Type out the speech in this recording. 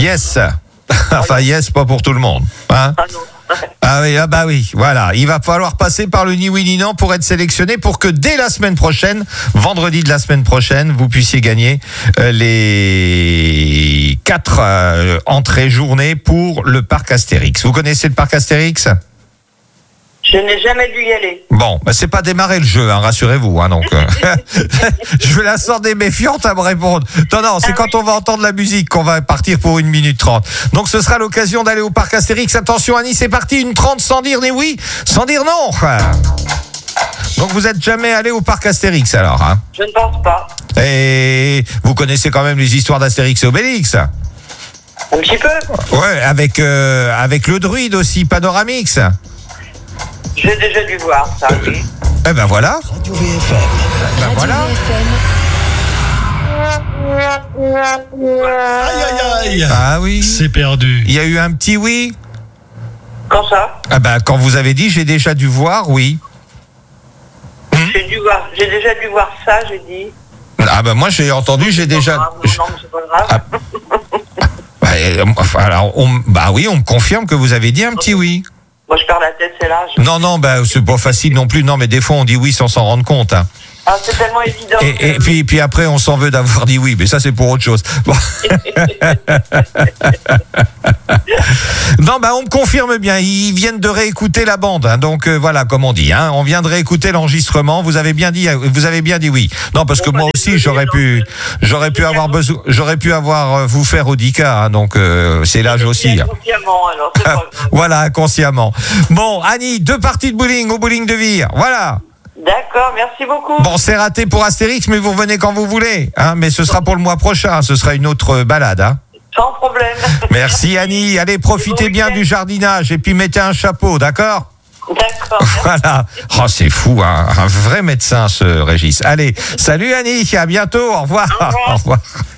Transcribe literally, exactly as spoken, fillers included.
Yes. Enfin, yes, pas pour tout le monde. Hein Ah non. Ah oui, ah bah oui, voilà. Il va falloir passer par le ni oui ni non pour être sélectionné pour que dès la semaine prochaine, vendredi de la semaine prochaine, vous puissiez gagner euh, les quatre euh, entrées journées pour le parc Astérix. Vous connaissez le parc Astérix ? Je n'ai jamais dû y aller. Bon, bah c'est pas démarrer le jeu, hein, rassurez-vous. Hein, donc, euh, je la sors des méfiantes à me répondre. Non, non, c'est Ah quand oui. on va entendre la musique qu'on va partir pour une minute trente. Donc, ce sera l'occasion d'aller au parc Astérix. Attention, Annie, c'est parti, une trente sans dire ni oui, sans dire non. Donc, vous êtes jamais allé au parc Astérix, alors, hein ? Je ne pense pas. Et vous connaissez quand même les histoires d'Astérix et Obélix ? Un petit peu. Ouais, avec, euh, avec le druide aussi, Panoramix. J'ai déjà dû voir ça, oui. Eh ben voilà. Radio V F M. Ben voilà. Aïe, aïe, aïe. Ah oui. C'est perdu. Il y a eu un petit oui. Quand ça? Ah ben, quand vous avez dit j'ai déjà dû voir, oui. J'ai dû voir. J'ai déjà dû voir ça, j'ai dit. Ah ben moi j'ai entendu, j'ai déjà. Non, non, mais c'est pas grave. Ah. Bah, euh, enfin, alors, on... bah oui, on me confirme que vous avez dit un petit oui. Moi, je perds la tête, c'est là. Je... Non, non, bah c'est pas facile non plus. Non, mais des fois on dit oui sans s'en rendre compte. Hein. Ah, c'est tellement évident. Et, que- et puis, puis après on s'en veut d'avoir dit oui, mais ça c'est pour autre chose. Bon. Non, bah on me confirme bien. Ils viennent de réécouter la bande, hein, donc euh, voilà, comme on dit. Hein, on vient de réécouter l'enregistrement. Vous avez bien dit, vous avez bien dit oui. Non, parce que Bon, moi bah, aussi désolé, j'aurais donc, pu, euh, j'aurais pu avoir besoin, j'aurais pu avoir euh, vous faire Audica. Hein, donc euh, c'est l'âge aussi. Hein. Inconsciemment, alors, c'est pas grave. Voilà, inconsciemment. Bon, Annie, deux parties de bowling au bowling de Vire. Voilà. D'accord, merci beaucoup. Bon, c'est raté pour Astérix, mais vous revenez quand vous voulez. Hein, mais ce sera pour le mois prochain. Ce sera une autre euh, balade. Hein. Sans problème. Merci Annie. Allez, profitez Bon bien week-end. du jardinage et puis mettez un chapeau, d'accord ? D'accord. Voilà. Oh, c'est fou, hein. Un vrai médecin, ce Régis. Allez, salut Annie, à bientôt. Au revoir. Au revoir. Au revoir.